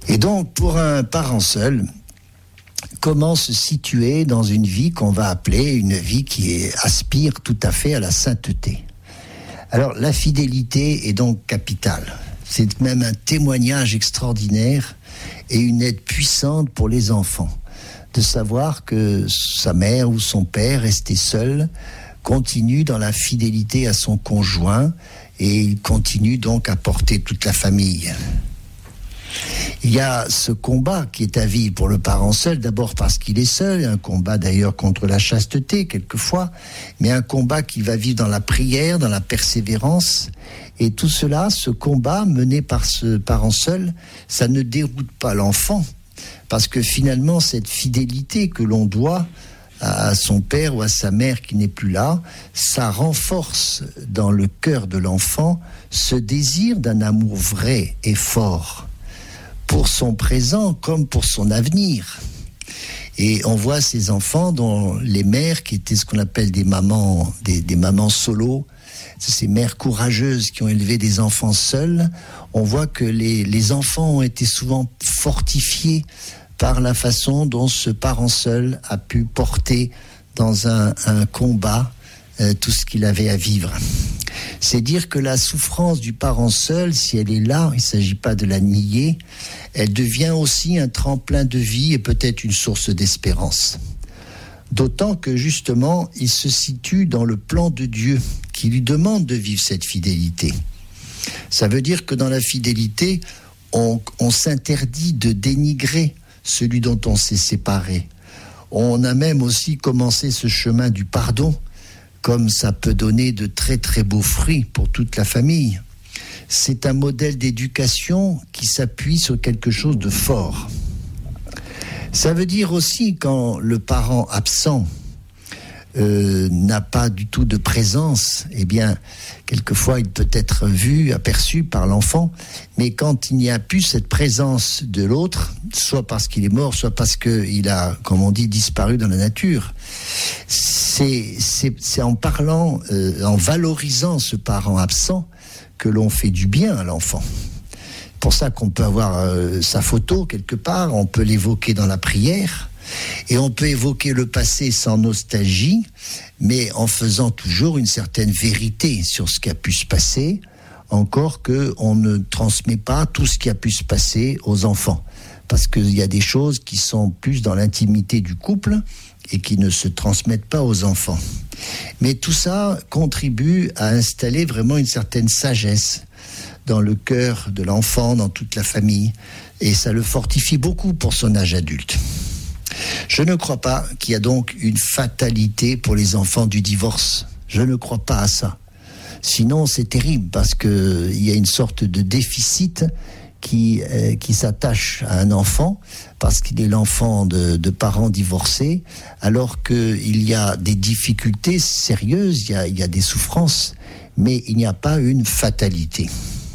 Et donc, pour un parent seul, comment se situer dans une vie qu'on va appeler une vie qui aspire tout à fait à la sainteté? Alors, la fidélité est donc capitale. C'est même un témoignage extraordinaire et une aide puissante pour les enfants, de savoir que sa mère ou son père, resté seul, continue dans la fidélité à son conjoint et il continue donc à porter toute la famille. Il y a ce combat qui est à vivre pour le parent seul, d'abord parce qu'il est seul, un combat d'ailleurs contre la chasteté quelquefois, mais un combat qui va vivre dans la prière, dans la persévérance. Et tout cela, ce combat mené par ce parent seul, ça ne déroute pas l'enfant, parce que finalement cette fidélité que l'on doit à son père ou à sa mère qui n'est plus là, ça renforce dans le cœur de l'enfant ce désir d'un amour vrai et fort, pour son présent comme pour son avenir. Et on voit ces enfants dont les mères qui étaient ce qu'on appelle des mamans, des mamans solo, ces mères courageuses qui ont élevé des enfants seuls, on voit que les enfants ont été souvent fortifiés par la façon dont ce parent seul a pu porter dans un combat tout ce qu'il avait à vivre. C'est dire que la souffrance du parent seul, si elle est là, il ne s'agit pas de la nier, elle devient aussi un tremplin de vie et peut-être une source d'espérance. D'autant que justement, il se situe dans le plan de Dieu qui lui demande de vivre cette fidélité. Ça veut dire que dans la fidélité, on s'interdit de dénigrer celui dont on s'est séparé. On a même aussi commencé ce chemin du pardon, comme ça peut donner de très très beaux fruits pour toute la famille. C'est un modèle d'éducation qui s'appuie sur quelque chose de fort. Ça veut dire aussi quand le parent absent n'a pas du tout de présence, eh bien, quelquefois il peut être vu, aperçu par l'enfant, mais quand il n'y a plus cette présence de l'autre, soit parce qu'il est mort, soit parce qu'il a, comme on dit, disparu dans la nature, c'est en parlant, en valorisant ce parent absent que l'on fait du bien à l'enfant. Pour ça qu'on peut avoir sa photo quelque part, on peut l'évoquer dans la prière, et on peut évoquer le passé sans nostalgie, mais en faisant toujours une certaine vérité sur ce qui a pu se passer, encore qu'on ne transmet pas tout ce qui a pu se passer aux enfants. Parce qu'il y a des choses qui sont plus dans l'intimité du couple et qui ne se transmettent pas aux enfants. Mais tout ça contribue à installer vraiment une certaine sagesse dans le cœur de l'enfant, dans toute la famille, et ça le fortifie beaucoup pour son âge adulte. Je ne crois pas qu'il y a donc une fatalité pour les enfants du divorce. Je ne crois pas à ça. Sinon, c'est terrible parce qu'il y a une sorte de déficit qui s'attache à un enfant parce qu'il est l'enfant de parents divorcés, alors qu'il y a des difficultés sérieuses, il y a des souffrances, mais il n'y a pas une fatalité.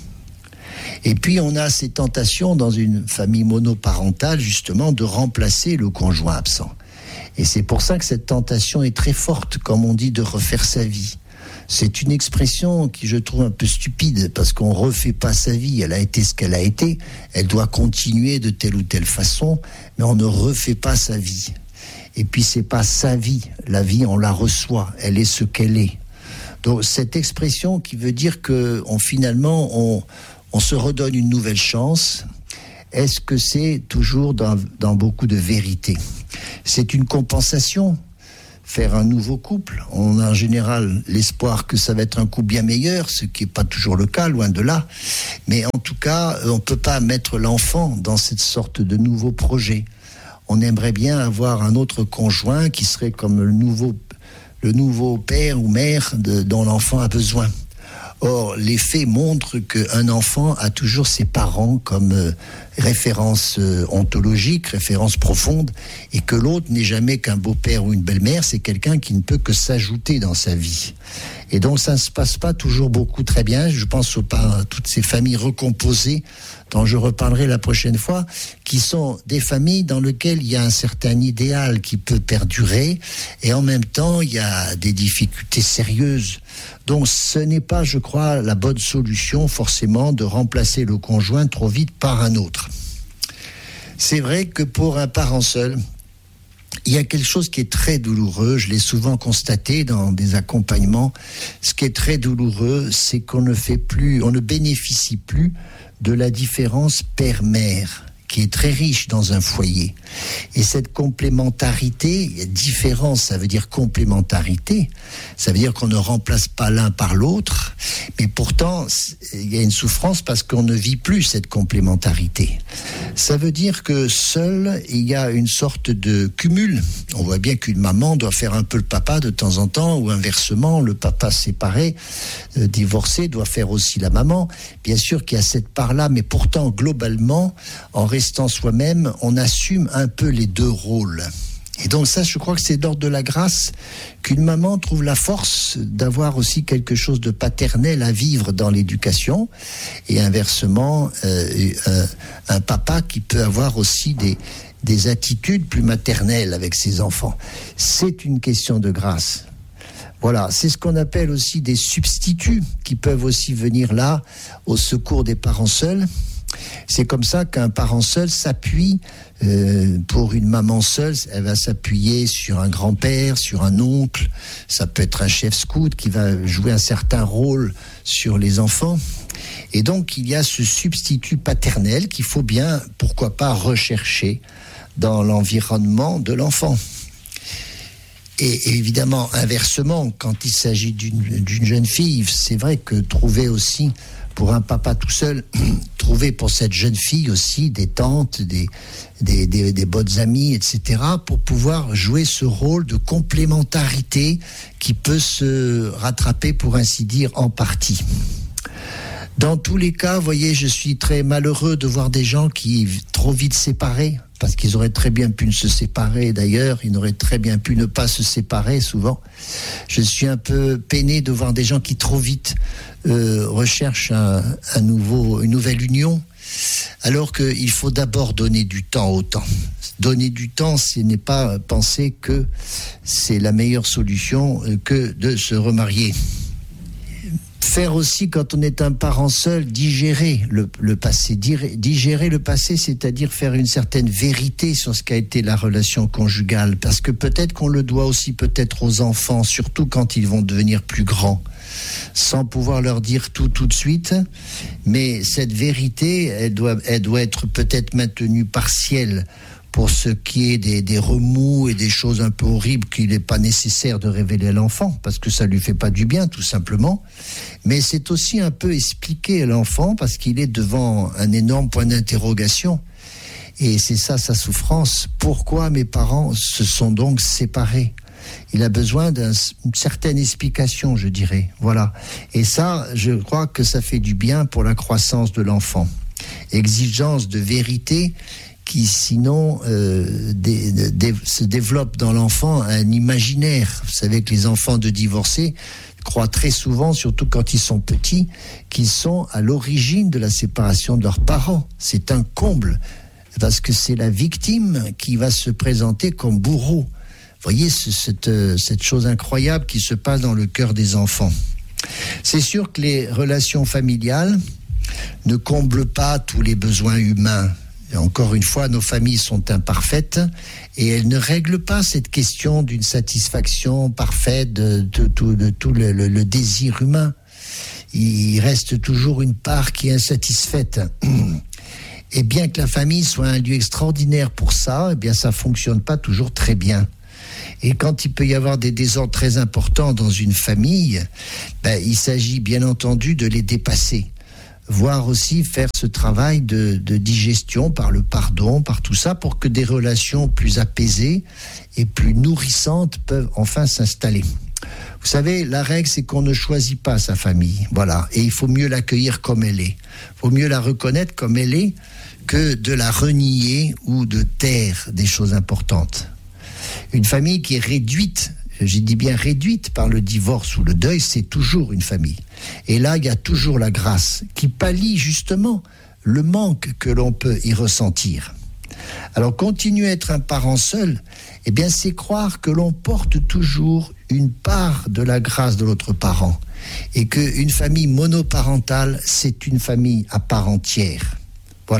Et puis on a ces tentations dans une famille monoparentale justement de remplacer le conjoint absent. Et c'est pour ça que cette tentation est très forte, comme on dit, de refaire sa vie. C'est une expression qui je trouve un peu stupide parce qu'on refait pas sa vie, elle a été ce qu'elle a été, elle doit continuer de telle ou telle façon, mais on ne refait pas sa vie. Et puis c'est pas sa vie, la vie on la reçoit, elle est ce qu'elle est. Donc cette expression qui veut dire que finalement on se redonne une nouvelle chance, est-ce que c'est toujours dans beaucoup de vérité? C'est une compensation, faire un nouveau couple. On a en général l'espoir que ça va être un couple bien meilleur, ce qui n'est pas toujours le cas, loin de là. Mais en tout cas, on ne peut pas mettre l'enfant dans cette sorte de nouveau projet. On aimerait bien avoir un autre conjoint qui serait comme le nouveau père ou mère dont l'enfant a besoin. Or, les faits montrent qu'un enfant a toujours ses parents comme référence ontologique, référence profonde, et que l'autre n'est jamais qu'un beau-père ou une belle-mère, c'est quelqu'un qui ne peut que s'ajouter dans sa vie. Et donc, ça ne se passe pas toujours beaucoup très bien. Je pense à toutes ces familles recomposées, dont je reparlerai la prochaine fois, qui sont des familles dans lesquelles il y a un certain idéal qui peut perdurer, et en même temps, il y a des difficultés sérieuses. Donc, ce n'est pas, je crois, la bonne solution, forcément, de remplacer le conjoint trop vite par un autre. C'est vrai que pour un parent seul, il y a quelque chose qui est très douloureux, je l'ai souvent constaté dans des accompagnements. Ce qui est très douloureux, c'est qu'on ne bénéficie plus de la différence père-mère, qui est très riche dans un foyer. Et cette complémentarité, différence, ça veut dire complémentarité, ça veut dire qu'on ne remplace pas l'un par l'autre, mais pourtant, il y a une souffrance parce qu'on ne vit plus cette complémentarité. Ça veut dire que seul, il y a une sorte de cumul. On voit bien qu'une maman doit faire un peu le papa de temps en temps, ou inversement, le papa séparé, divorcé, doit faire aussi la maman. Bien sûr qu'il y a cette part-là, mais pourtant, globalement, en restant soi-même, on assume un peu les deux rôles. Et donc ça, je crois que c'est d'ordre de la grâce qu'une maman trouve la force d'avoir aussi quelque chose de paternel à vivre dans l'éducation, et inversement, un papa qui peut avoir aussi des attitudes plus maternelles avec ses enfants. C'est une question de grâce. Voilà, c'est ce qu'on appelle aussi des substituts qui peuvent aussi venir là au secours des parents seuls. C'est comme ça qu'un parent seul s'appuie, pour une maman seule, elle va s'appuyer sur un grand-père, sur un oncle, ça peut être un chef scout qui va jouer un certain rôle sur les enfants. Et donc il y a ce substitut paternel qu'il faut bien, pourquoi pas, rechercher dans l'environnement de l'enfant. Et évidemment, inversement, quand il s'agit d'une jeune fille, c'est vrai que trouver aussi, pour un papa tout seul, trouver pour cette jeune fille aussi des tantes, des bonnes amies, etc., pour pouvoir jouer ce rôle de complémentarité qui peut se rattraper, pour ainsi dire, en partie. Dans tous les cas, vous voyez, je suis très malheureux de voir des gens qui trop vite séparés, parce qu'ils auraient très bien pu se séparer d'ailleurs, ils n'auraient très bien pu ne pas se séparer souvent. Je suis un peu peiné de voir des gens qui trop vite recherchent une nouvelle union, alors qu'il faut d'abord donner du temps au temps. Donner du temps, ce n'est pas penser que c'est la meilleure solution que de se remarier. Faire aussi, quand on est un parent seul, digérer le passé. Digérer le passé, c'est-à-dire faire une certaine vérité sur ce qu'a été la relation conjugale. Parce que peut-être qu'on le doit aussi peut-être aux enfants, surtout quand ils vont devenir plus grands, sans pouvoir leur dire tout de suite. Mais cette vérité, elle doit être peut-être maintenue partielle, pour ce qui est des remous et des choses un peu horribles qu'il n'est pas nécessaire de révéler à l'enfant, parce que ça ne lui fait pas du bien, tout simplement. Mais c'est aussi un peu expliquer à l'enfant, parce qu'il est devant un énorme point d'interrogation. Et c'est ça sa souffrance. Pourquoi mes parents se sont donc séparés ? Il a besoin d'une certaine explication, je dirais. Voilà. Et ça, je crois que ça fait du bien pour la croissance de l'enfant. Exigence de vérité qui sinon se développe dans l'enfant un imaginaire. Vous savez que les enfants de divorcés croient très souvent, surtout quand ils sont petits, qu'ils sont à l'origine de la séparation de leurs parents. C'est un comble, parce que c'est la victime qui va se présenter comme bourreau. Vous voyez cette chose incroyable qui se passe dans le cœur des enfants. C'est sûr que les relations familiales ne comblent pas tous les besoins humains. Et encore une fois, nos familles sont imparfaites et elles ne règlent pas cette question d'une satisfaction parfaite de tout le désir humain. Il reste toujours une part qui est insatisfaite. Et bien que la famille soit un lieu extraordinaire pour ça, eh bien ça fonctionne pas toujours très bien. Et quand il peut y avoir des désordres très importants dans une famille, il s'agit bien entendu de les dépasser. Voire aussi faire ce travail de digestion par le pardon, par tout ça, pour que des relations plus apaisées et plus nourrissantes peuvent enfin s'installer. Vous savez, la règle, c'est qu'on ne choisit pas sa famille. Voilà. Et il faut mieux l'accueillir comme elle est. Il faut mieux la reconnaître comme elle est que de la renier ou de taire des choses importantes. Une famille qui est réduite, j'ai dit bien réduite par le divorce ou le deuil, c'est toujours une famille. Et là, il y a toujours la grâce qui pallie justement le manque que l'on peut y ressentir. Alors, continuer à être un parent seul, eh bien, c'est croire que l'on porte toujours une part de la grâce de l'autre parent et qu'une famille monoparentale, c'est une famille à part entière. Voilà.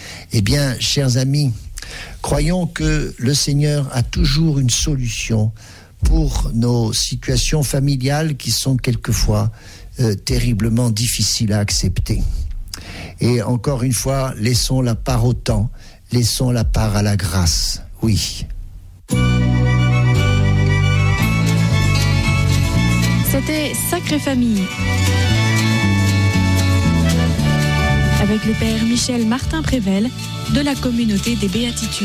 Eh bien, chers amis, croyons que le Seigneur a toujours une solution pour nos situations familiales qui sont quelquefois terriblement difficiles à accepter. Et encore une fois, laissons la part au temps, laissons la part à la grâce. Oui. C'était Sacrée Famille avec le père Michel Martin-Prével de la communauté des Béatitudes.